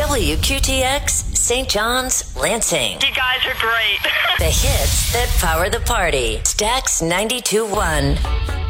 WQTX, St. John's, Lansing. You guys are great. The hits that power the party. Stax 92.1.